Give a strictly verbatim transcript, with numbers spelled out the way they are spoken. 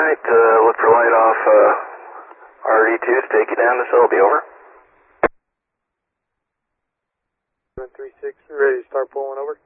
Alright, uh, look for light off uh, R D two to take you down to Selby, over. seven three six, ready to start pulling over.